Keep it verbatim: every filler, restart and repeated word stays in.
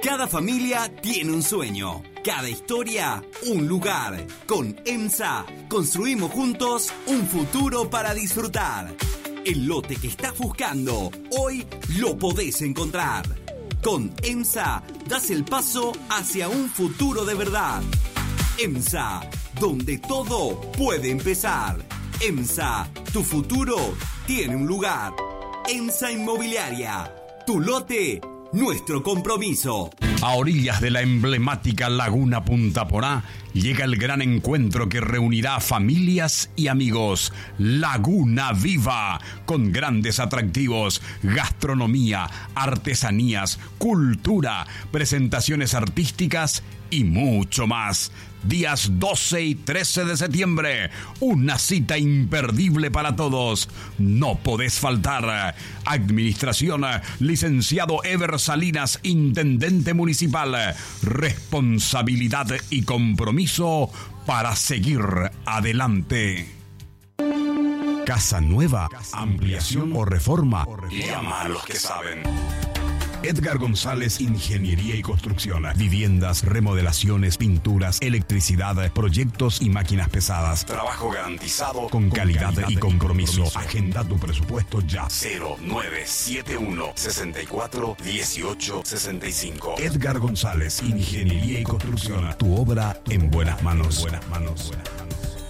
Cada familia tiene un sueño, cada historia un lugar. Con EMSA construimos juntos un futuro para disfrutar. El lote que estás buscando, hoy lo podés encontrar. Con EMSA das el paso hacia un futuro de verdad. EMSA, donde todo puede empezar. EMSA, tu futuro tiene un lugar. EMSA Inmobiliaria, tu lote, nuestro compromiso. A orillas de la emblemática Laguna Punta Porá llega el gran encuentro que reunirá familias y amigos. Laguna Viva, con grandes atractivos, gastronomía, artesanías, cultura, presentaciones artísticas y mucho más. Días doce y trece de septiembre, una cita imperdible para todos. No podés faltar. Administración, licenciado Ever Salinas, Intendente Municipal. Responsabilidad y compromiso para seguir adelante. Casa nueva, ampliación o reforma. Llama a los que saben. Edgar González, Ingeniería y Construcción. Viviendas, remodelaciones, pinturas, electricidad, proyectos y máquinas pesadas. Trabajo garantizado con, con calidad, calidad y compromiso. compromiso. Agenda tu presupuesto ya. cero nueve siete uno, seis cuatro, uno ocho seis cinco. Edgar González, Ingeniería y Construcción. Tu obra en buenas manos. Buenas manos. Buenas manos.